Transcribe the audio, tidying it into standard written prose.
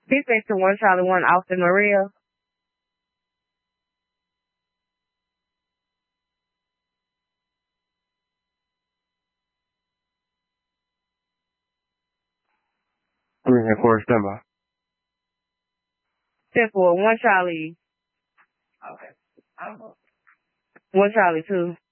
He said to one Charlie, one Austin Maria. I'm in here for a standby. 10-4, one Charlie. Okay. One Charlie, two.